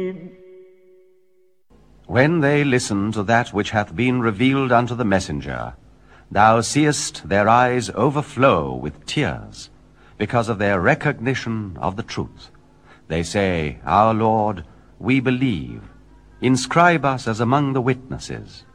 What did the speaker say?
When they listen to that which hath been revealed unto the messenger, thou seest their eyes overflow with tears, because of their recognition of the truth. They say, Our Lord, we believe. Inscribe us as among the witnesses.